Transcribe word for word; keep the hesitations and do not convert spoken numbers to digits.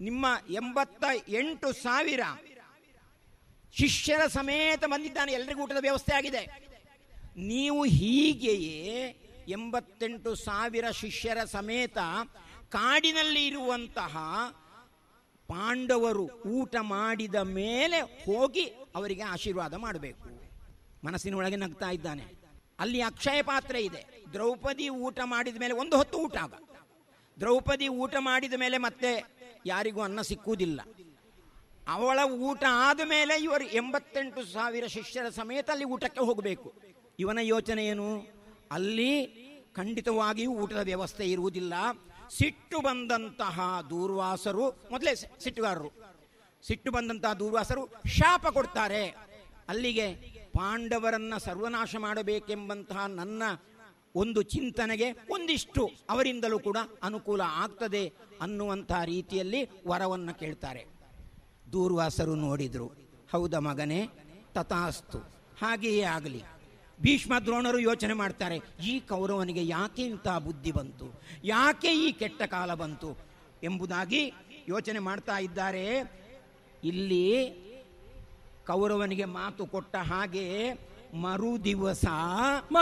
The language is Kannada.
ನಿಮ್ಮ ಎಂಬತ್ತ ಎಂಟು ಸಾವಿರ ಶಿಷ್ಯರ ಸಮೇತ ಬಂದಿದ್ದಾನೆ, ಎಲ್ರಿಗೂ ಊಟದ ವ್ಯವಸ್ಥೆ ಆಗಿದೆ. ನೀವು ಹೀಗೆಯೇ ಎಂಬತ್ತೆಂಟು ಸಾವಿರ ಶಿಷ್ಯರ ಸಮೇತ ಕಾಡಿನಲ್ಲಿ ಇರುವಂತಹ ಪಾಂಡವರು ಊಟ ಮಾಡಿದ ಮೇಲೆ ಹೋಗಿ ಅವರಿಗೆ ಆಶೀರ್ವಾದ ಮಾಡಬೇಕು. ಮನಸ್ಸಿನೊಳಗೆ ನಗ್ತಾ ಇದ್ದಾನೆ. ಅಲ್ಲಿ ಅಕ್ಷಯ ಪಾತ್ರೆ ಇದೆ. ದ್ರೌಪದಿ ಊಟ ಮಾಡಿದ ಮೇಲೆ ಒಂದು ಹೊತ್ತು ಊಟ ಆಗ, ದ್ರೌಪದಿ ಊಟ ಮಾಡಿದ ಮೇಲೆ ಮತ್ತೆ ಯಾರಿಗೂ ಅನ್ನ ಸಿಕ್ಕುವುದಿಲ್ಲ. ಅವಳ ಊಟ ಆದ ಮೇಲೆ ಇವರು ಎಂಬತ್ತೆಂಟು ಸಾವಿರ ಶಿಷ್ಯರ ಸಮೇತ ಅಲ್ಲಿ ಊಟಕ್ಕೆ ಹೋಗಬೇಕು. ಇವನ ಯೋಚನೆ ಏನು? ಅಲ್ಲಿ ಖಂಡಿತವಾಗಿಯೂ ಊಟದ ವ್ಯವಸ್ಥೆ ಇರುವುದಿಲ್ಲ. ಸಿಟ್ಟು ಬಂದಂತಹ ದೂರ್ವಾಸರು, ಮೊದಲೇ ಸಿಟ್ಟುಗಾರರು, ಸಿಟ್ಟು ಬಂದಂತಹ ದೂರ್ವಾಸರು ಶಾಪ ಕೊಡ್ತಾರೆ. ಅಲ್ಲಿಗೆ ಪಾಂಡವರನ್ನ ಸರ್ವನಾಶ ಮಾಡಬೇಕೆಂಬಂತಹ ನನ್ನ ಒಂದು ಚಿಂತನೆಗೆ ಒಂದಿಷ್ಟು ಅವರಿಂದಲೂ ಕೂಡ ಅನುಕೂಲ ಆಗ್ತದೆ ಅನ್ನುವಂತಹ ರೀತಿಯಲ್ಲಿ ವರವನ್ನು ಕೇಳ್ತಾರೆ. ದೂರ್ವಾಸರು ನೋಡಿದ್ರು, ಹೌದ ಮಗನೇ, ತಥಾಸ್ತು, ಹಾಗೆಯೇ ಆಗಲಿ. ಭೀಷ್ಮ ದ್ರೋಣರು ಯೋಚನೆ ಮಾಡ್ತಾರೆ, ಈ ಕೌರವನಿಗೆ ಯಾಕೆ ಇಂಥ ಬುದ್ಧಿ ಬಂತು, ಯಾಕೆ ಈ ಕೆಟ್ಟ ಕಾಲ ಬಂತು ಎಂಬುದಾಗಿ ಯೋಚನೆ ಮಾಡ್ತಾ ಇದ್ದಾರೆ. ಇಲ್ಲಿ ಕೌರವನಿಗೆ ಮಾತು ಕೊಟ್ಟ ಹಾಗೆ ಮರು ದಿವಸ